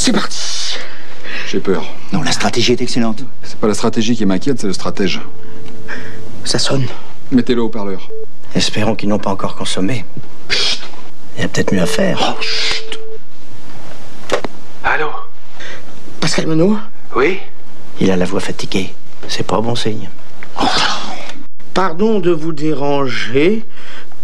C'est parti. J'ai peur. Non, la stratégie est excellente. C'est pas la stratégie qui m'inquiète, c'est le stratège. Ça sonne. Mettez-le au parleur. Espérons qu'ils n'ont pas encore consommé. Chut. Il y a peut-être mieux à faire. Oh, chut. Allô? Pascal Menot? Oui? Il a la voix fatiguée. C'est pas bon signe. Pardon de vous déranger.